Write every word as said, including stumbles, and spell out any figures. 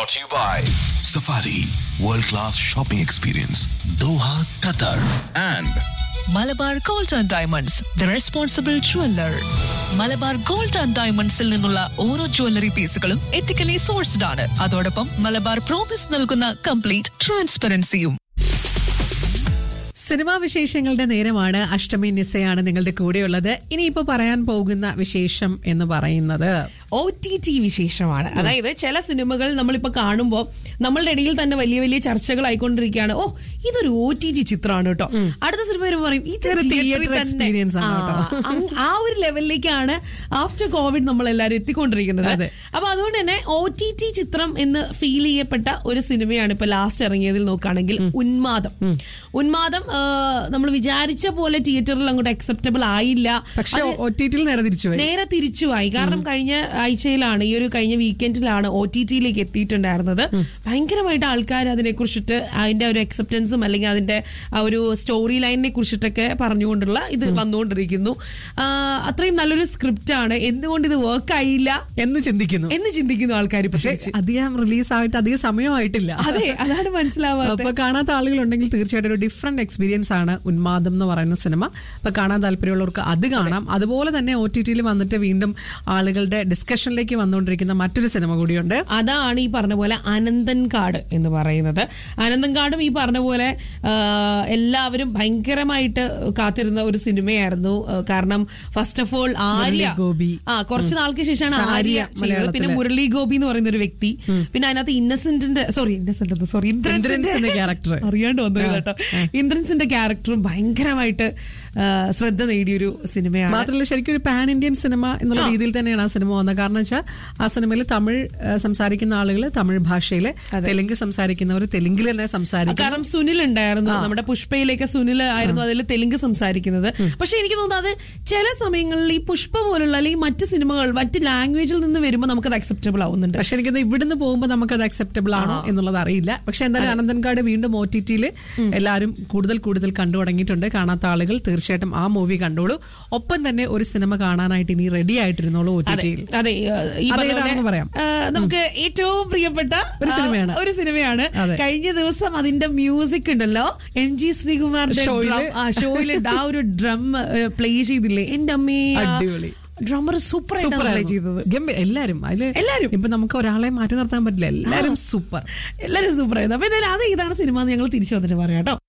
Brought to you by Safari World Class Shopping Experience, Doha, Qatar, and Malabar gold and diamonds the responsible jeweller. Malabar gold and ഡയമണ്ട്സിൽ നിന്നുള്ള ഓരോ jewellery പീസുകളും ethically sourced ആണ്. അതോടൊപ്പം Malabar promise നൽകുന്ന complete ട്രാൻസ്പെറൻസിയും. Cinema വിശേഷങ്ങളുടെ നേരമാണ്. അഷ്ടമി നിസയാണ് നിങ്ങളുടെ കൂടെയുള്ളത്. ഇനിയിപ്പോ പറയാൻ പോകുന്ന വിശേഷം എന്ന് പറയുന്നത് ഒ ടി ടി വിശേഷമാണ്. അതായത് ചില സിനിമകൾ നമ്മളിപ്പോ കാണുമ്പോൾ നമ്മളുടെ ഇടയിൽ തന്നെ വലിയ വലിയ ചർച്ചകൾ ആയിക്കൊണ്ടിരിക്കുകയാണ്. ഓ, ഇതൊരു ഒ ടി ടി ചിത്രമാണ് കേട്ടോ. അടുത്ത സിനിമ വരുമ്പോൾ പറയും ഇതൊരു തിയേറ്റർ എക്സ്പീരിയൻസ് ആണ്. ആ ഒരു ലെവലിലേക്കാണ് ആഫ്റ്റർ കോവിഡ് നമ്മൾ എല്ലാവരും എത്തിക്കൊണ്ടിരിക്കുന്നത്. അപ്പൊ അതുകൊണ്ട് തന്നെ ഒ ടി ടി ചിത്രം എന്ന് ഫീൽ ചെയ്യപ്പെട്ട ഒരു സിനിമയാണ് ഇപ്പൊ ലാസ്റ്റ് ഇറങ്ങിയതിൽ നോക്കുകയാണെങ്കിൽ ഉന്മാദം. ഉന്മാദം നമ്മൾ വിചാരിച്ച പോലെ തിയേറ്ററിൽ അങ്ങോട്ട് അക്സെപ്റ്റബിൾ ആയില്ല. പക്ഷേ ഒ ടി ടിയിൽ നേരെ തിരിച്ചുപോയി നേരെ തിരിച്ചുപോയി കാരണം കഴിഞ്ഞ ആഴ്ചയിലാണ്, ഈ ഒരു കഴിഞ്ഞ വീക്കെൻഡിലാണ് ഒ ടി ടിയിലേക്ക് എത്തിയിട്ടുണ്ടായിരുന്നത്. ഭയങ്കരമായിട്ട് ആൾക്കാർ അതിനെ കുറിച്ചിട്ട് അതിന്റെ ഒരു അക്സെപ്റ്റൻസും അല്ലെങ്കിൽ അതിന്റെ ആ ഒരു സ്റ്റോറി ലൈനിനെ കുറിച്ചിട്ടൊക്കെ പറഞ്ഞുകൊണ്ടുള്ള ഇത് വന്നുകൊണ്ടിരിക്കുന്നു. അത്രയും നല്ലൊരു സ്ക്രിപ്റ്റ് ആണ്, എന്തുകൊണ്ട് ഇത് വർക്ക് ആയില്ല എന്ന് ചിന്തിക്കുന്നു എന്ന് ചിന്തിക്കുന്നു ആൾക്കാർ. പക്ഷേ അധികം റിലീസ് ആയിട്ട് അധികം സമയമായിട്ടില്ല. അതെ, അതാണ് മനസ്സിലാവുക. അപ്പൊ കാണാൻ ആളുകളുണ്ടെങ്കിൽ തീർച്ചയായിട്ടും ഒരു ഡിഫറെന്റ് എക്സ്പീരിയൻസ് ആണ് ഉന്മാദം എന്ന് പറയുന്ന സിനിമ. അപ്പൊ കാണാൻ താല്പര്യമുള്ളവർക്ക് അത് കാണാം. അതുപോലെ തന്നെ ഒ ടി ടിയിൽ വന്നിട്ട് വീണ്ടും ആളുകളുടെ ഡിസ്കഷനിലേക്ക് വന്നുകൊണ്ടിരിക്കുന്ന മറ്റൊരു സിനിമ കൂടിയുണ്ട്. അതാണ് ഈ പറഞ്ഞ പോലെ അനന്തൻകാട് എന്ന് പറയുന്നത്. അനന്തൻകാടും ഈ പറഞ്ഞ പോലെ എല്ലാവരും ഭയങ്കരമായിട്ട് കാത്തിരുന്ന ഒരു സിനിമയായിരുന്നു. കാരണം first of all Arya Gopi ആ കുറച്ച് നാൾക്ക് ശേഷമാണ് ആര്യ ചെയ്തത്. പിന്നെ മുരളി ഗോപി എന്ന് പറയുന്ന ഒരു വ്യക്തി, പിന്നെ അതിനകത്ത് ഇന്നസെന്റിന്റെ സോറി ഇന്നസെന്റ് സോറി ഇന്ദ്രൻസിന്റെ ക്യാരക്ടർ അറിയാണ്ട് വന്നത് കേട്ടോ. ഇന്ദ്രൻസിന്റെ ക്യാരക്ടറും ഭയങ്കരമായിട്ട് ശ്രദ്ധ നേടിയൊരു സിനിമയാണ്. മാത്രമല്ല ശരിക്കും ഒരു പാൻ ഇന്ത്യൻ സിനിമ എന്നുള്ള രീതിയിൽ തന്നെയാണ് ആ സിനിമ വന്നത്. കാരണം വെച്ചാൽ ആ സിനിമയിൽ തമിഴ് സംസാരിക്കുന്ന ആളുകൾ തമിഴ് ഭാഷയില്, തെലുങ്ക് സംസാരിക്കുന്നവർ തെലുങ്കിൽ തന്നെ സംസാരിക്കും. കാരണം സുനിൽ ഉണ്ടായിരുന്നു, നമ്മുടെ പുഷ്പയിലേക്ക് സുനിൽ ആയിരുന്നു അതിൽ തെലുങ്ക് സംസാരിക്കുന്നത്. പക്ഷെ എനിക്ക് തോന്നുന്നത് അത് ചില സമയങ്ങളിൽ ഈ പുഷ്പ പോലുള്ള അല്ലെങ്കിൽ മറ്റ് സിനിമകൾ മറ്റ് ലാംഗ്വേജിൽ നിന്ന് വരുമ്പോൾ നമുക്കത് അക്സെപ്റ്റബിൾ ആവുന്നുണ്ട്. പക്ഷെ എനിക്കത് ഇവിടുന്ന് പോകുമ്പോൾ നമുക്കത് അക്സെപ്റ്റബിൾ ആണോ എന്നുള്ളത് അറിയില്ല. പക്ഷെ എന്തായാലും അനന്തൻകാട് വീണ്ടും ഒ ടി ടിയിൽ എല്ലാവരും കൂടുതൽ കൂടുതൽ കണ്ടു തുടങ്ങിയിട്ടുണ്ട്. കാണാത്ത ആളുകൾ തീർച്ചയായിട്ടും ആ മൂവി കണ്ടോളൂ. ഒപ്പം തന്നെ ഒരു സിനിമ കാണാനായിട്ട് ഇനി റെഡി ആയിട്ടിരുന്നോളൂ ഒ ടി ടിയിൽ. അതെ, പറയാം നമുക്ക് ഏറ്റവും പ്രിയപ്പെട്ട ഒരു സിനിമയാണ് ഒരു സിനിമയാണ് കഴിഞ്ഞ ദിവസം അതിന്റെ മ്യൂസിക് ഉണ്ടല്ലോ, എം ജി ശ്രീകുമാറിന്റെ ഷോയില് ആ ഒരു ഡ്രം പ്ലേ ചെയ്തില്ലേ, എന്റെ അമ്മേ അടിപൊളി. ഡ്രമ്മർ സൂപ്പർ സൂപ്പർ ചെയ്തത്. എല്ലാരും അതില് എല്ലാരും ഇപ്പൊ നമുക്ക് ഒരാളെ മാറ്റി നിർത്താൻ പറ്റില്ല. എല്ലാരും സൂപ്പർ എല്ലാരും സൂപ്പർ ആയിരുന്നു. അപ്പൊ എന്തായാലും അത് ഇതാണ് സിനിമ ഞങ്ങൾ തിരിച്ചു വന്നിട്ട് പറയാം കേട്ടോ.